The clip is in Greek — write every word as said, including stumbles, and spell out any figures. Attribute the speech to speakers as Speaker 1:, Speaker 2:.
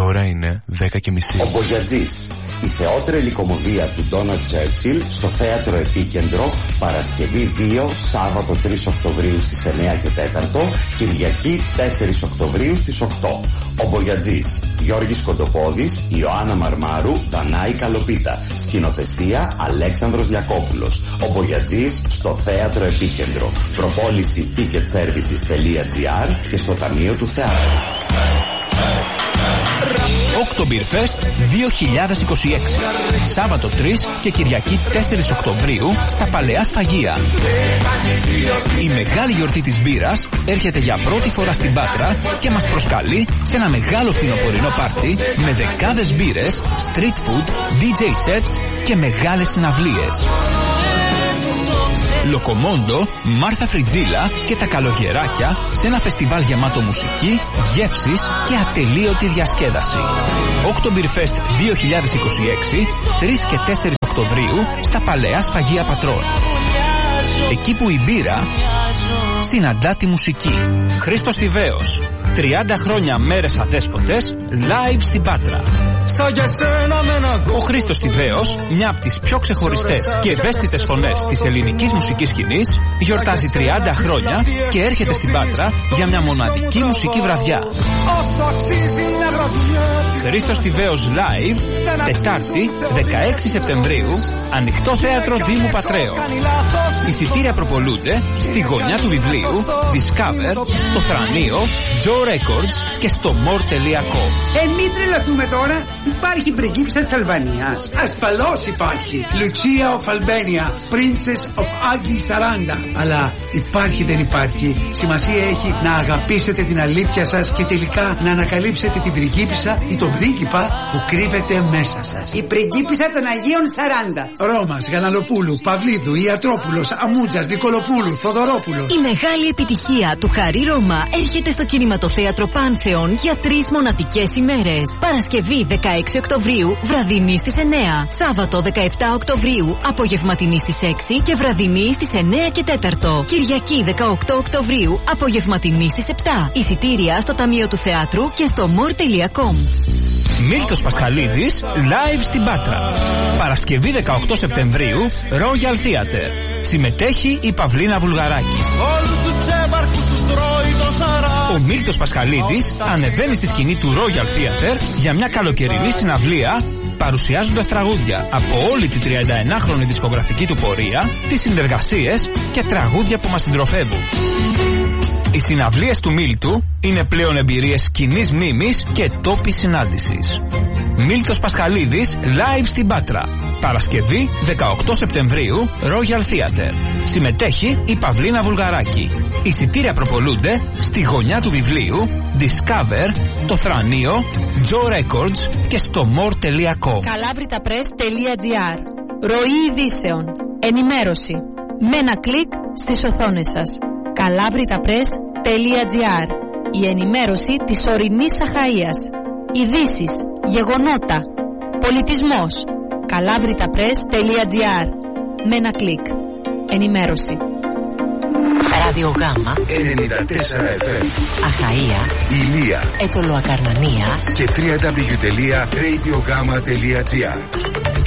Speaker 1: ώρα είναι δέκα και μισή.
Speaker 2: Ο Μπογιατζής, η θεότρελη κομμωδία του Ντόναλντ Τσέρτσιλ στο Θέατρο Επίκεντρο, Παρασκευή δύο, Σάββατο τρεις Οκτωβρίου στις εννιά και τέταρτο, Κυριακή τέσσερις Οκτωβρίου στις οκτώ. Ο Μπογιατζής, Γιώργης Κοντοπόδης, Ιωάννα Μαρμάρου, Δανάη Καλοπίτα. Σκηνοθεσία Αλέξανδρος Διακόπουλος. Ο Μπογιατζής στο Θέατρο Επίκεντρο. Προπόληση ticket services τελεία gr και στο Ταμείο του Θεάτρου.
Speaker 3: Oktoberfest δύο χιλιάδες είκοσι έξι. Σάββατο τρεις και Κυριακή τέσσερις Οκτωβρίου στα Παλαιά Σφαγεία. Η μεγάλη γιορτή της μπύρας έρχεται για πρώτη φορά στην Πάτρα και μας προσκαλεί σε ένα μεγάλο φθινοπορεινό πάρτι με δεκάδες μπύρες, street food, ντι τζέι sets και μεγάλες συναυλίες. Λοκομόντο, Μάρθα Φριτζίλα και τα καλογεράκια σε ένα φεστιβάλ γεμάτο μουσική, γεύσεις και ατελείωτη διασκέδαση. Oktoberfest δύο χιλιάδες είκοσι έξι, τρεις και τέσσερις Οκτωβρίου στα Παλαιά Σφαγεία Πατρών. Εκεί που η μπύρα συναντά τη μουσική. Χρήστος Τιβαίος, τριάντα χρόνια μέρες αδέσποτες, live στην Πάτρα. Ο Χρήστος Τιβαίος, μια από τις πιο ξεχωριστές και ευαίσθητες φωνές της ελληνικής μουσικής σκηνής, γιορτάζει τριάντα χρόνια και έρχεται στην Πάτρα για μια μοναδική μουσική βραδιά. Χρήστος Τιβαίος live, Τετάρτη δεκαέξι Σεπτεμβρίου, Ανοιχτό Θέατρο Δήμου Πατρέο. Εισιτήρια προπολούνται στη γωνιά του βιβλίου, Discover, το Θρανείο, Joe Records και στο more τελεία com.
Speaker 4: Ε, μην τρελαθούμε τώρα. Υπάρχει πριγκίπισσα της Αλβανίας.
Speaker 5: Ασφαλώς υπάρχει. Lucia of Albania, Princess of Ugly σαράντα. Αλλά υπάρχει δεν υπάρχει. Σημασία έχει να αγαπήσετε την αλήθεια σας και τελικά να ανακαλύψετε την πριγκίπισσα ή τον πρίγκιπα που κρύβεται μέσα σας.
Speaker 4: Η πριγκίπισσα των Αγίων σαράντα.
Speaker 5: Ρώμας, Γαλανοπούλου, Παυλίδου, Ιατρόπουλος, Αμούτζας, Νικολοπούλου, Θοδωρόπουλος.
Speaker 6: Η μεγάλη επιτυχία του Χαρί Ρώμα έρχεται στο κινηματοθέατρο Πάνθεον για τρεις μοναδικές ημέρες. Παρασκευή δεκαέξι Οκτωβρίου, βραδινή στις εννιά. Σάββατο δεκαεπτά Οκτωβρίου, απογευματινή στις έξι και βραδινή στις εννιά και τέταρτο. Κυριακή δεκαοκτώ Οκτωβρίου, απογευματινή στις επτά. Εισιτήρια στο Ταμείο του Θεάτρου και στο more τελεία com.
Speaker 3: Μίλτος Πασχαλίδης, live στην Πάτρα. Παρασκευή δεκαοκτώ Σεπτεμβρίου, Royal Theatre. Συμμετέχει η Παυλίνα Βουλγαράκη. Ο Μίλτος Πασχαλίδης ανεβαίνει στη σκηνή του Royal Theatre για μια καλοκαιρινή συναυλία, παρουσιάζοντας τραγούδια από όλη τη τριανταενάχρονη δισκογραφική του πορεία, τις συνεργασίες και τραγούδια που μας συντροφεύουν. Οι συναυλίες του Μίλτου είναι πλέον εμπειρίες κοινής μνήμης και τόπη συνάντησης. Μίλτος Πασχαλίδης, live στην Πάτρα. Παρασκευή δεκαοκτώ Σεπτεμβρίου, Royal Theatre. Συμμετέχει η Παυλίνα Βουλγαράκη. Εισιτήρια προπολούνται στη γωνιά του βιβλίου, Discover, το Θρανείο, Joe Records και στο more τελεία com.
Speaker 7: Καλάβριταπρess τελεία gr. Ροή ειδήσεων. Ενημέρωση. Με ένα κλικ στις οθόνες σας. καλάβριταπρess τελεία gr. Η ενημέρωση της ορεινής Αχαΐας. Ειδήσεις, γεγονότα, πολιτισμός. καλάβριταπρess τελεία gr. Με ένα κλικ. Ενημέρωση.
Speaker 8: Ραδιογάμα
Speaker 1: ενενήντα τέσσερα εφ εμ.
Speaker 8: Αχαΐα,
Speaker 1: Ηλία,
Speaker 8: Ετωλοακαρνανία
Speaker 1: και double-u double-u double-u τελεία radiogama τελεία gr.